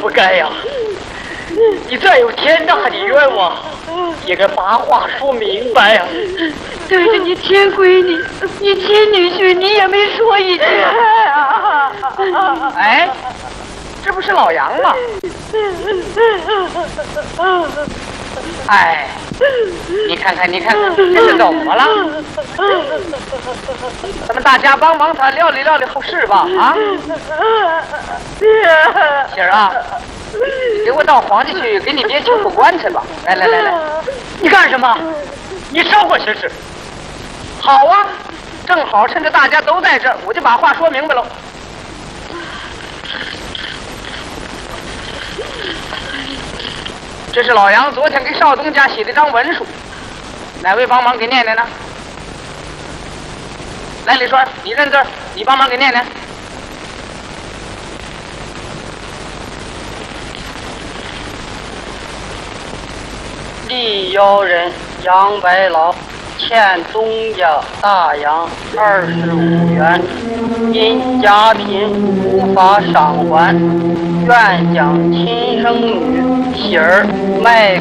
该呀！你再有天大的愿望，也该把话说明白呀！ 对着你亲闺女、你亲女婿，你也没说一句。 哎，这不是老杨吗？哎，你看看，这是怎么了？咱们大家帮忙他料理后事吧，啊！喜儿啊，你给我到皇家去给你爹求个棺材吧。来，你干什么？你烧火行事。好啊，正好趁着大家都在这儿，我就把话说明白了。这是老杨昨天给少东家写的张文书，哪位帮忙给念念呢？来，李川，你认字，你帮忙给念念。 李尧人杨白劳欠东家大洋25元，因家贫无法偿还，愿将亲生女喜儿卖